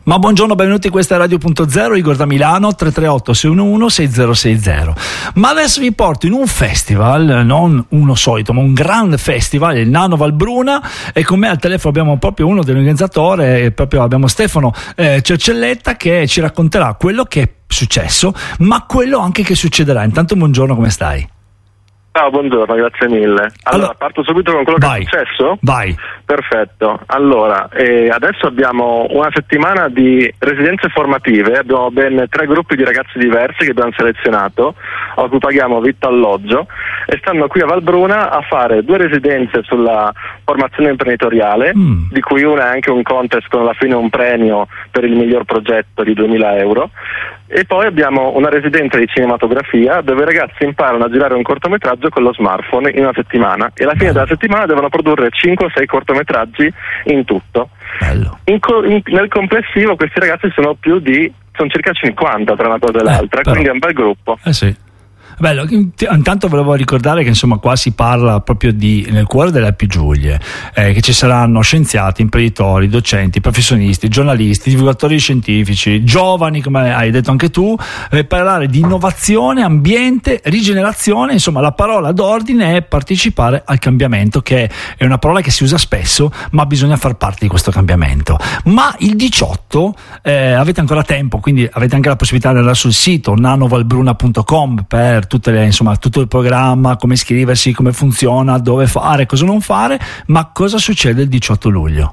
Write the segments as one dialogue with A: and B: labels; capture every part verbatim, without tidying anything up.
A: Ma buongiorno, benvenuti, questa è Radio Punto Zero, Igor da Milano, tre tre otto sei uno uno sei zero sei zero. Ma adesso vi porto in un festival, non uno solito, ma un grande festival, il Nano Valbruna, e con me al telefono abbiamo proprio uno dell'organizzatore, e proprio abbiamo Stefano eh, Cercelletta, che ci racconterà quello che è successo, ma quello anche che succederà. Intanto buongiorno, come stai?
B: Ciao, buongiorno, grazie mille. Allora, allora parto subito con quello
A: vai,
B: che è successo?
A: Vai.
B: Perfetto. Allora, eh, adesso abbiamo una settimana di residenze formative, abbiamo ben tre gruppi di ragazzi diversi che abbiamo selezionato, a cui paghiamo vitto alloggio, e stanno qui a Valbruna a fare due residenze sulla formazione imprenditoriale, mm. di cui una è anche un contest con alla fine un premio per il miglior progetto di duemila euro. E poi abbiamo una residenza di cinematografia dove i ragazzi imparano a girare un cortometraggio con lo smartphone in una settimana, e alla fine della settimana devono produrre cinque o sei cortometraggi in tutto.
A: Bello.
B: In co- in, nel complessivo questi ragazzi sono più di sono circa cinquanta tra una cosa e l'altra, eh, però, quindi è un bel gruppo.
A: Eh sì. Bello, intanto volevo ricordare che insomma qua si parla proprio di nel cuore delle Alpi Giulie, eh, che ci saranno scienziati, imprenditori, docenti, professionisti, giornalisti, divulgatori scientifici, giovani, come hai detto anche tu, per parlare di innovazione, ambiente, rigenerazione. Insomma, la parola d'ordine è partecipare al cambiamento, che è una parola che si usa spesso, ma bisogna far parte di questo cambiamento. Ma il diciotto eh, avete ancora tempo, quindi avete anche la possibilità di andare sul sito nanovalbruna punto com per tutte le, insomma, tutto il programma, come iscriversi, come funziona, dove fare, cosa non fare. Ma cosa succede il diciotto luglio?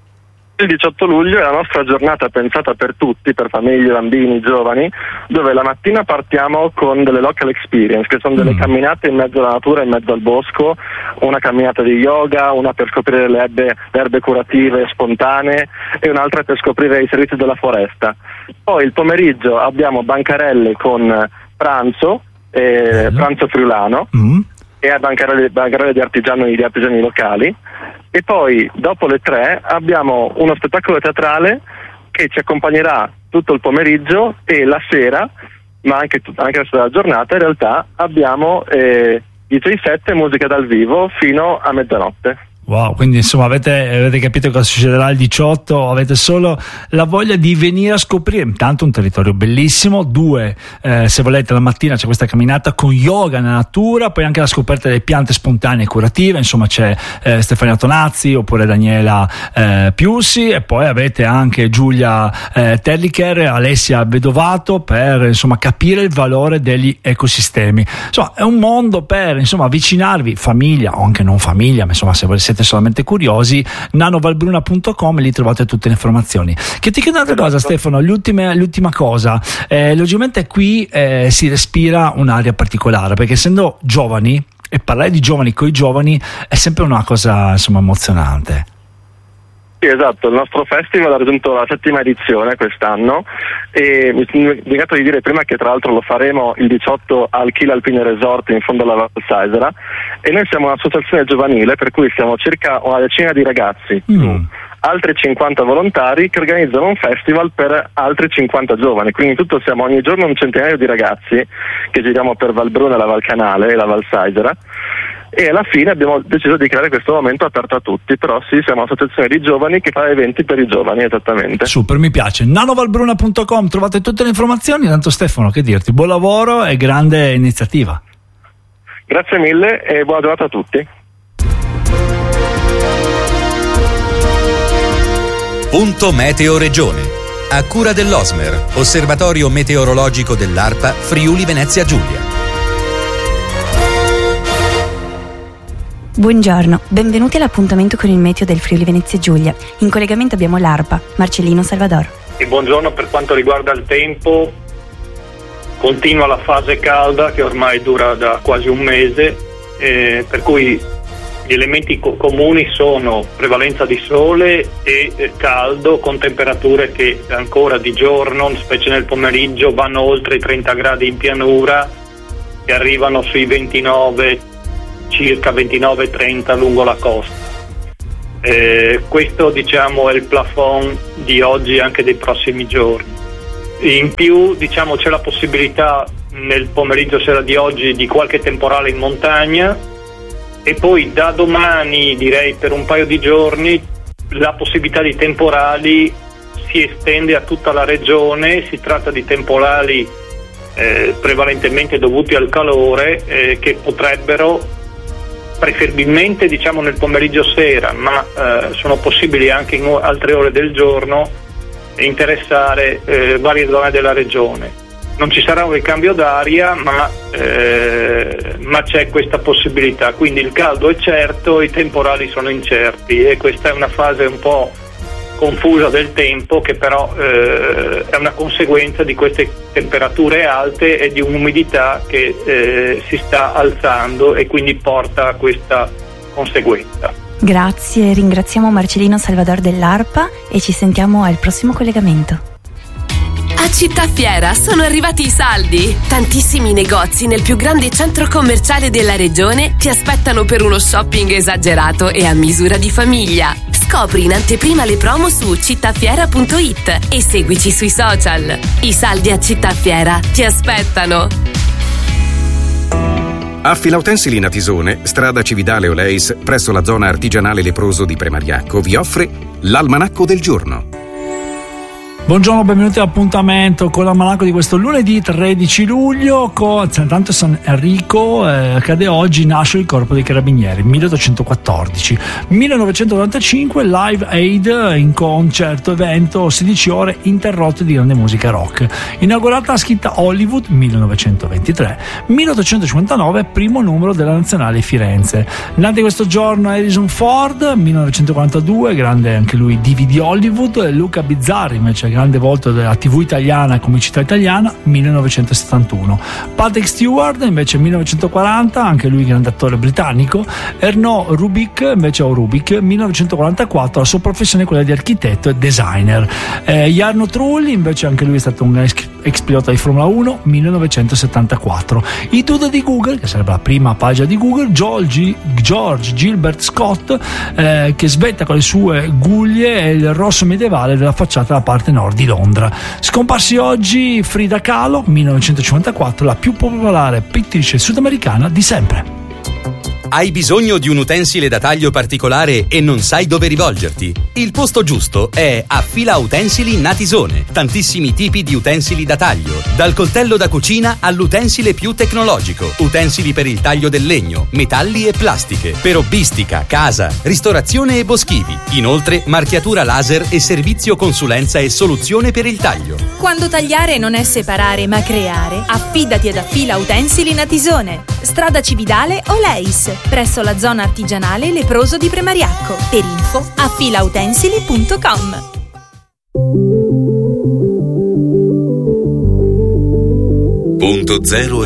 B: Il diciotto luglio è la nostra giornata pensata per tutti, per famiglie, bambini, giovani, dove la mattina partiamo con delle local experience, che sono delle mm. camminate in mezzo alla natura, in mezzo al bosco, una camminata di yoga, una per scoprire le erbe, le erbe curative spontanee e un'altra per scoprire i servizi della foresta. Poi il pomeriggio abbiamo bancarelle con pranzo, Eh, pranzo friulano mm. e a bancarelle, bancarelle di artigiani di artigiani locali, e poi dopo le tre abbiamo uno spettacolo teatrale che ci accompagnerà tutto il pomeriggio, e la sera, ma anche, anche la sera della giornata, in realtà abbiamo eh, D J set e musica dal vivo fino a mezzanotte.
A: Wow, quindi insomma avete, avete capito cosa succederà il diciotto, avete solo la voglia di venire a scoprire intanto un territorio bellissimo. Due, eh, se volete, la mattina c'è questa camminata con yoga nella natura, poi anche la scoperta delle piante spontanee e curative, insomma c'è eh, Stefania Tonazzi oppure Daniela eh, Piussi, e poi avete anche Giulia eh, Terlicher e Alessia Vedovato per insomma capire il valore degli ecosistemi. Insomma è un mondo per insomma avvicinarvi, famiglia o anche non famiglia, ma insomma se volete, siete solamente curiosi, nanovalbruna punto com, e lì trovate tutte le informazioni. Che ti chiedo un'altra cosa, Stefano, l'ultima, l'ultima cosa, eh, logicamente qui eh, si respira un'area particolare, perché essendo giovani, e parlare di giovani con i giovani è sempre una cosa insomma emozionante.
B: Sì, esatto, il nostro festival ha raggiunto la settima edizione quest'anno, e mi sono dimenticato di dire prima che tra l'altro lo faremo il diciotto al Kiel Alpine Resort in fondo alla Val Saisera, e noi siamo un'associazione giovanile per cui siamo circa una decina di ragazzi, mm. altri cinquanta volontari che organizzano un festival per altri cinquanta giovani, quindi in tutto siamo ogni giorno un centinaio di ragazzi che giriamo per Valbruna, la Val Canale e la Val Saisera. E alla fine abbiamo deciso di creare questo momento aperto a tutti, però sì, siamo un'associazione di giovani che fa eventi per i giovani, esattamente.
A: Super, mi piace. nanovalbruna punto com, trovate tutte le informazioni. Tanto Stefano, che dirti, buon lavoro e grande iniziativa.
B: Grazie mille e buona giornata a tutti.
C: Punto Meteo Regione, a cura dell'Osmer, Osservatorio Meteorologico dell'ARPA Friuli Venezia Giulia.
D: Buongiorno, benvenuti all'appuntamento con il meteo del Friuli Venezia Giulia. In collegamento abbiamo l'ARPA, Marcellino Salvador.
E: E buongiorno, per quanto riguarda il tempo, continua la fase calda che ormai dura da quasi un mese, eh, per cui gli elementi co- comuni sono prevalenza di sole e eh, caldo, con temperature che ancora di giorno, specie nel pomeriggio, vanno oltre i trenta gradi in pianura e arrivano sui ventinove, circa ventinove trenta lungo la costa. Eh, questo diciamo è il plafond di oggi e anche dei prossimi giorni. In più diciamo c'è la possibilità nel pomeriggio sera di oggi di qualche temporale in montagna, e poi da domani, direi per un paio di giorni, la possibilità di temporali si estende a tutta la regione. Si tratta di temporali eh, prevalentemente dovuti al calore eh, che potrebbero, preferibilmente diciamo nel pomeriggio sera, ma eh, sono possibili anche in altre ore del giorno, interessare eh, varie zone della regione. Non ci sarà un ricambio d'aria, ma, eh, ma c'è questa possibilità, quindi il caldo è certo, i temporali sono incerti, e questa è una fase un po' confusa del tempo, che però eh, è una conseguenza di queste temperature alte e di un'umidità che eh, si sta alzando, e quindi porta a questa conseguenza.
D: Grazie, ringraziamo Marcellino Salvador dell'ARPA e ci sentiamo al prossimo collegamento.
F: A Città Fiera sono arrivati i saldi. Tantissimi negozi nel più grande centro commerciale della regione ti aspettano per uno shopping esagerato e a misura di famiglia. Scopri in anteprima le promo su cittafiera punto it e seguici sui social. I saldi a Città Fiera ti aspettano.
G: A Filautensili Natisone, strada Cividale Oleis, presso la zona artigianale leproso di Premariacco, vi offre l'Almanacco del Giorno.
A: Buongiorno, benvenuti all'appuntamento con l'almanacco di questo lunedì tredici luglio. Con Santanto San Enrico eh, cade oggi, nasce il Corpo dei Carabinieri, milleottocentoquattordici. millenovecentonovantacinque Live Aid in concerto evento sedici ore interrotte di grande musica rock. Inaugurata la scritta Hollywood, millenovecentoventitré. milleottocentocinquantanove primo numero della Nazionale Firenze. Nati questo giorno Harrison Ford, millenovecentoquarantadue, grande anche lui divi di Hollywood. Luca Bizzarri, invece grande volto della tivù italiana e comicità italiana, millenovecentosettantuno. Patrick Stewart, invece millenovecentoquaranta, anche lui grande attore britannico. Erno Rubik, invece o Rubik, millenovecentoquarantaquattro, la sua professione è quella di architetto e designer. Eh, Jarno Trulli, invece anche lui è stato un ex, ex pilota di Formula uno, millenovecentosettantaquattro. I Duda di Google, che sarebbe la prima pagina di Google, George, George Gilbert Scott, eh, che svetta con le sue guglie il rosso medievale della facciata della parte nord di Londra. Scomparsi oggi Frida Kahlo, millenovecentocinquantaquattro, la più popolare pittrice sudamericana di sempre.
C: Hai bisogno di un utensile da taglio particolare e non sai dove rivolgerti? Il posto giusto è a Fila Utensili Natisone. Tantissimi tipi di utensili da taglio, dal coltello da cucina all'utensile più tecnologico. Utensili per il taglio del legno, metalli e plastiche, per hobbistica, casa, ristorazione e boschivi. Inoltre marchiatura laser e servizio consulenza e soluzione per il taglio.
H: Quando tagliare non è separare ma creare, affidati ad Affila Utensili Natisone. Strada Cividale Oleis, presso la zona artigianale leproso di Premariacco. Per info affilautensili punto com.
G: Punto zero